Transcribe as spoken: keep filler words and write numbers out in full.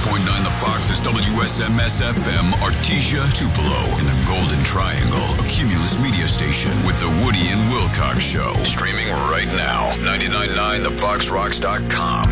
point nine The Fox is W S M S F M Artesia Tupelo in the Golden Triangle, a Cumulus media station with the Woody and Wilcox Show. Streaming right now. nine nine nine the fox rocks dot com.